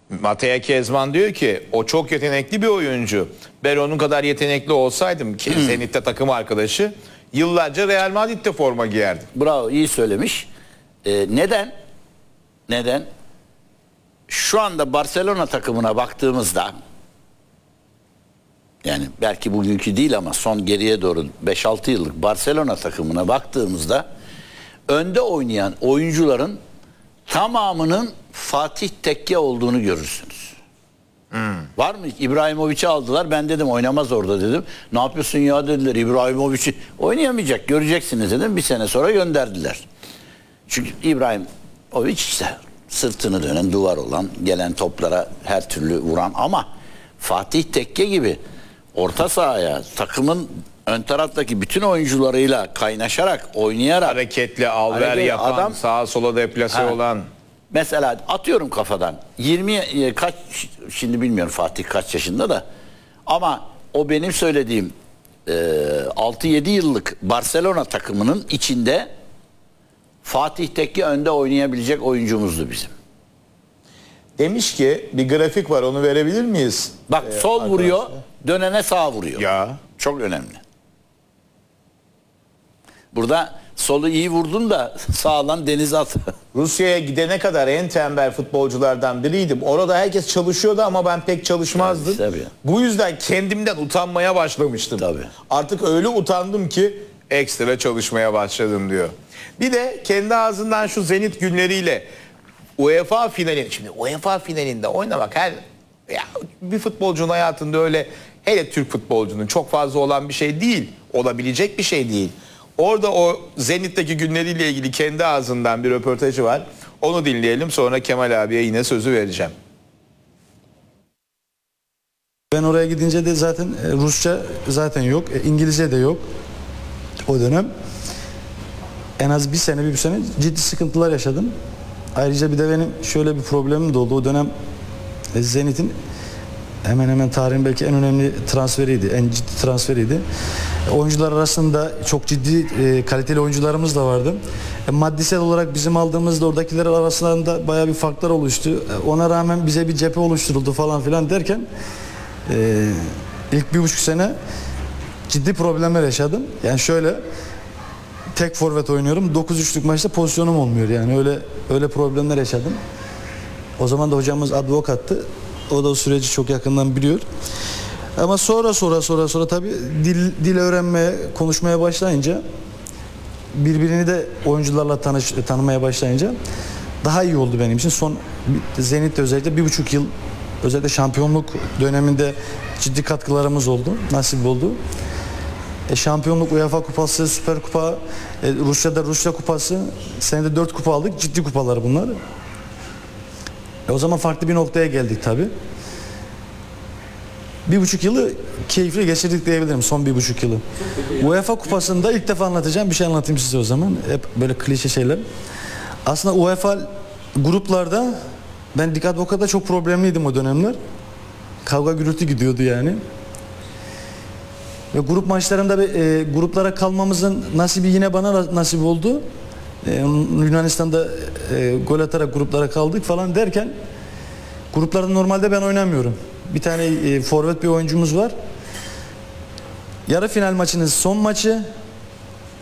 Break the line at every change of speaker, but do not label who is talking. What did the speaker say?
Mateo Kezman diyor ki o çok yetenekli bir oyuncu. Ben onun kadar yetenekli olsaydım ki Zenit'te takım arkadaşı yıllarca Real Madrid'de forma giyerdim.
Bravo, iyi söylemiş. Neden? Neden? Şu anda Barcelona takımına baktığımızda, yani belki bugünkü değil ama son geriye doğru 5-6 yıllık Barcelona takımına baktığımızda önde oynayan oyuncuların tamamının Fatih Tekke olduğunu görürsünüz. Var mı? İbrahimovic'i aldılar. Ben dedim oynamaz orada dedim. Ne yapıyorsun ya dediler. İbrahimovic'i oynayamayacak. Göreceksiniz dedim. Bir sene sonra gönderdiler. Çünkü İbrahimovic işte sırtını dönen, duvar olan, gelen toplara her türlü vuran, ama Fatih Tekke gibi orta sahaya, takımın ön taraftaki bütün oyuncularıyla kaynaşarak, oynayarak,
Hareketli, alver yapan,
adam,
sağa sola deplase olan.
Mesela atıyorum kafadan 20 kaç, şimdi bilmiyorum Fatih kaç yaşında da, ama o benim söylediğim 6-7 yıllık Barcelona takımının içinde Fatih Tekke önde oynayabilecek oyuncumuzdu bizim.
Demiş ki bir grafik var, onu verebilir miyiz?
Bak sol vuruyor, dönene sağ vuruyor.
Ya.
Çok önemli. Burada solu iyi vurdun da sağlan denize at.
Rusya'ya gidene kadar en tembel futbolculardan biriydim. Orada herkes çalışıyordu ama ben pek çalışmazdım.
Tabii.
Bu yüzden kendimden utanmaya başlamıştım.
Tabii.
Artık öyle utandım ki ekstra çalışmaya başladım diyor. Bir de kendi ağzından şu Zenit günleriyle UEFA finali, şimdi UEFA finalinde oynamak bir futbolcunun hayatında öyle, hele Türk futbolcunun çok fazla olan bir şey değil. Olabilecek bir şey değil. Orada o Zenit'teki günleriyle ilgili kendi ağzından bir röportajı var. Onu dinleyelim, sonra Kemal abiye yine sözü vereceğim.
Ben oraya gidince de zaten Rusça zaten yok, İngilizce de yok o dönem. En az bir sene ciddi sıkıntılar yaşadım. Ayrıca bir de benim şöyle bir problemim de oldu. O dönem Zenit'in hemen hemen tarihin belki en önemli transferiydi, en ciddi transferiydi. Oyuncular arasında çok ciddi kaliteli oyuncularımız da vardı. Maddisel olarak bizim aldığımızda oradakiler arasında bayağı bir farklar oluştu. Ona rağmen bize bir cephe oluşturuldu falan filan derken ilk 1,5 sene ciddi problemler yaşadım. Yani şöyle, tek forvet oynuyorum. 9-3'lük maçta pozisyonum olmuyor. Yani öyle problemler yaşadım. O zaman da hocamız advokattı. O da o süreci çok yakından biliyor. Ama sonra tabii dil öğrenmeye, konuşmaya başlayınca, birbirini de oyuncularla tanımaya başlayınca daha iyi oldu benim için. Son Zenit'te özellikle 1,5 yıl, özellikle şampiyonluk döneminde ciddi katkılarımız oldu, nasip oldu. Şampiyonluk, UEFA kupası, Süper Kupa, Rusya'da Rusya kupası, senede 4 kupa aldık, ciddi kupalar bunlar. O zaman farklı bir noktaya geldik tabii. 1,5 yılı keyifli geçirdik diyebilirim, son 1,5 yılı. UEFA kupasında ilk defa anlatacağım bir şey anlatayım size o zaman. Hep böyle klişe şeyler. Aslında UEFA gruplarda ben Lig Advokat'ta çok problemliydim o dönemler. Kavga gürültü gidiyordu yani. Ve grup maçlarında gruplara kalmamızın nasibi yine bana nasip oldu. Yunanistan'da gol atarak gruplara kaldık falan derken, gruplarda normalde ben oynamıyorum. Bir tane forvet bir oyuncumuz var. Yarı final maçının son maçı,